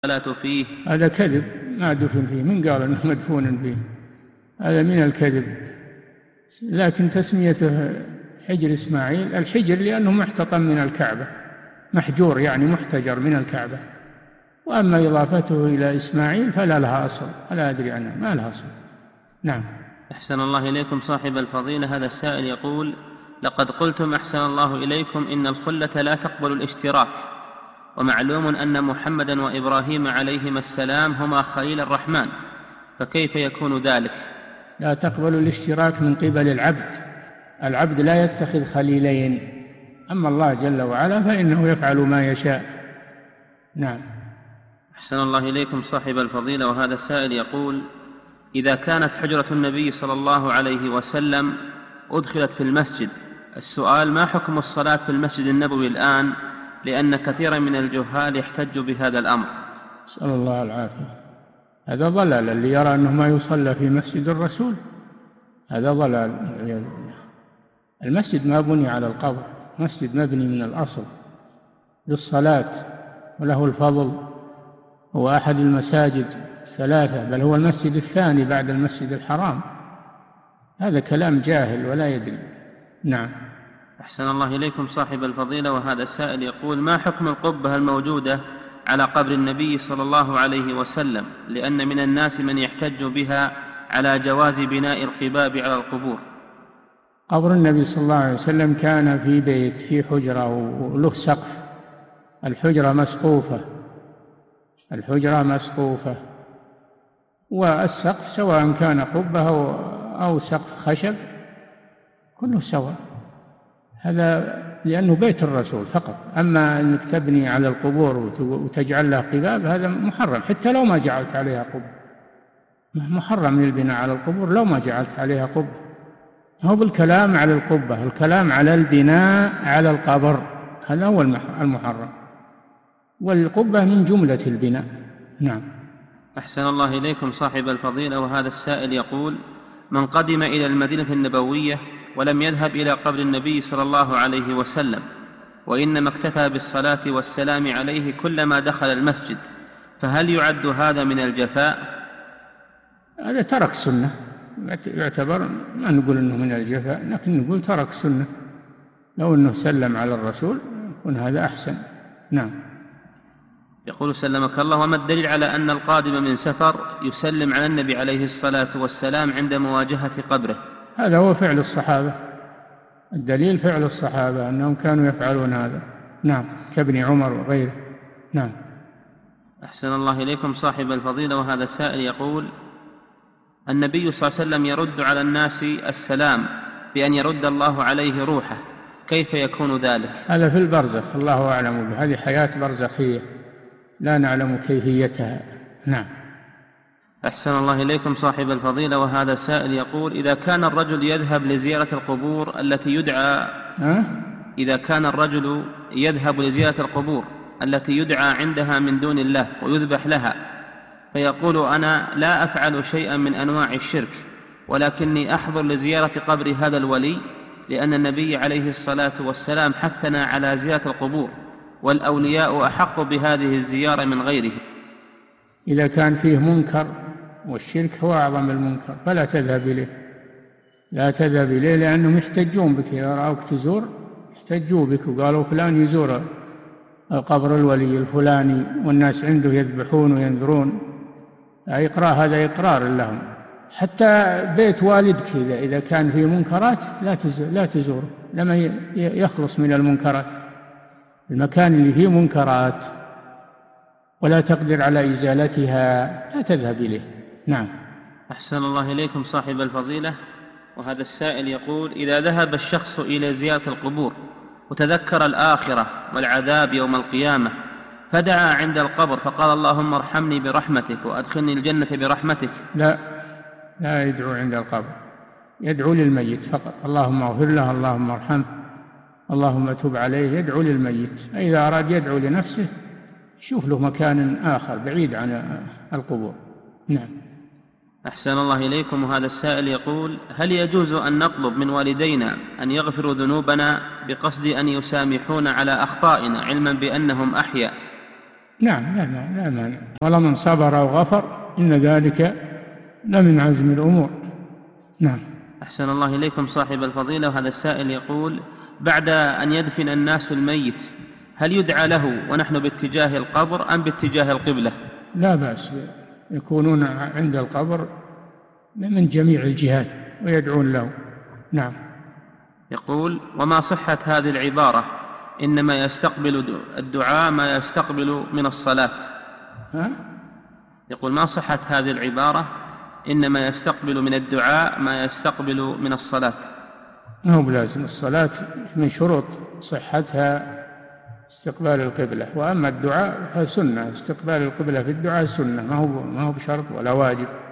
الصلاة فيه. هذا كذب، ما دفن فيه، من قال أنه مدفون فيه؟ هذا من الكذب. لكن تسميته حجر إسماعيل، الحجر لأنه محتطم من الكعبة، محجور يعني محتجر من الكعبة. وأما إضافته إلى إسماعيل فلا لها أصل، فلا أدري عنها، ما لها أصل. نعم. أحسن الله إليكم صاحب الفضيلة. هذا السائل يقول: لقد قلتم أحسن الله إليكم إن الخلة لا تقبل الاشتراك، ومعلوم أن محمدا وإبراهيم عليهما السلام هما خليل الرحمن، فكيف يكون ذلك؟ لا تقبل الاشتراك من قبل العبد، العبد لا يتخذ خليلين، أما الله جل وعلا فإنه يفعل ما يشاء. نعم. أحسن الله إليكم صاحب الفضيلة. وهذا السائل يقول: إذا كانت حجرة النبي صلى الله عليه وسلم أدخلت في المسجد، السؤال: ما حكم الصلاة في المسجد النبوي الآن؟ لأن كثيرا من الجهال يحتج بهذا الأمر. نسأل الله العافية. هذا ضلال، اللي يرى أنه ما يصلى في مسجد الرسول هذا ضلال. المسجد ما بني على القبر، مسجد مبني من الأصل للصلاة، وله الفضل، هو أحد المساجد ثلاثة، بل هو المسجد الثاني بعد المسجد الحرام. هذا كلام جاهل ولا يدري. نعم. أحسن الله إليكم صاحب الفضيلة. وهذا السائل يقول: ما حكم القبة الموجودة على قبر النبي صلى الله عليه وسلم؟ لأن من الناس من يحتج بها على جواز بناء القباب على القبور. قبر النبي صلى الله عليه وسلم كان في بيت، في حجرة وله سقف، الحجرة مسقوفة، الحجرة مسقوفة، والسقف سواء كان قبة أو سقف خشب كله سواء، هذا لأنه بيت الرسول فقط. أما أنك تبني على القبور وتجعل لها قباب هذا محرم، حتى لو ما جعلت عليها قبة، محرم البناء على القبور لو ما جعلت عليها قبة. هو بالكلام على القبة، الكلام على البناء على القبر، هذا هو المحرم، والقبة من جملة البناء. نعم. أحسن الله إليكم صاحب الفضيلة. وهذا السائل يقول: من قدم إلى المدينة النبوية ولم يذهب إلى قبر النبي صلى الله عليه وسلم، وإنما اكتفى بالصلاة والسلام عليه كلما دخل المسجد، فهل يعد هذا من الجفاء؟ هذا ترك سنة، يعتبر، ما نقول أنه من الجفاء، لكن نقول ترك سنة. لو أنه سلم على الرسول يكون هذا أحسن. نعم. يقول: سلمك الله، وما الدليل على أن القادم من سفر يسلم على النبي عليه الصلاة والسلام عند مواجهة قبره؟ هذا هو فعل الصحابة، الدليل فعل الصحابة أنهم كانوا يفعلون هذا. نعم، كابن عمر وغيره. نعم. أحسن الله إليكم صاحب الفضيلة. وهذا السائل يقول: النبي صلى الله عليه وسلم يرد على الناس السلام بأن يرد الله عليه روحه، كيف يكون ذلك؟ هذا في البرزخ، الله أعلم به، هذه حياة برزخية لا نعلم كيفيتها. نعم. أحسن الله إليكم صاحب الفضيلة. وهذا السائل يقول: إذا كان الرجل يذهب لزيارة القبور التي يدعى إذا كان الرجل يذهب لزيارة القبور التي يدعى عندها من دون الله ويذبح لها، فيقول: أنا لا أفعل شيئا من أنواع الشرك، ولكني أحضر لزيارة قبر هذا الولي لأن النبي عليه الصلاة والسلام حثنا على زيارة القبور، والأولياء أحق بهذه الزيارة من غيره. إذا كان فيه منكر، والشرك هو أعظم المنكر، فلا تذهب إليه، لا تذهب إليه، لأنهم يحتجون بك، إذا رأوك تزور يحتجوا بك وقالوا فلان يزور قبر الولي الفلاني والناس عنده يذبحون وينذرون. هذا إقرار لهم. حتى بيت والدك إذا كان فيه منكرات لا تزوره، لما يخلص من المنكرات. المكان اللي فيه منكرات ولا تقدر على إزالتها لا تذهب إليه. نعم. أحسن الله إليكم صاحب الفضيلة. وهذا السائل يقول: إذا ذهب الشخص إلى زيارة القبور وتذكر الآخرة والعذاب يوم القيامة، فدعا عند القبر فقال: اللهم ارحمني برحمتك وأدخلني الجنة برحمتك، لا يدعو عند القبر، يدعو للميت فقط، اللهم اغفر له، اللهم ارحمه، اللهم تب عليه، يدعو للميت. إذا أراد يدعو لنفسه شوف له مكان آخر بعيد عن القبور. نعم. أحسن الله إليكم. وهذا السائل يقول: هل يجوز أن نطلب من والدينا أن يغفروا ذنوبنا بقصد أن يسامحون على أخطائنا علما بأنهم أحياء، نعم لا مانع. ولمن صبر وغفر إن ذلك لمن عزم الأمور. نعم. أحسن الله إليكم صاحب الفضيلة. وهذا السائل يقول: بعد أن يدفن الناس الميت هل يدعى له ونحن باتجاه القبر أم باتجاه القبلة؟ لا بأس، يكونون عند القبر من جميع الجهات ويدعون له. نعم. يقول: وما صحة هذه العبارة إنما يستقبل الدعاء ما يستقبل من الصلاة؟ يقول: ما صحة هذه العبارة إنما يستقبل من الدعاء ما يستقبل من الصلاة؟ ما هو بلازم، الصلاة من شروط صحتها استقبال القبلة، وأما الدعاء فسنة، استقبال القبلة في الدعاء سنة، ما هو بشرط ولا واجب.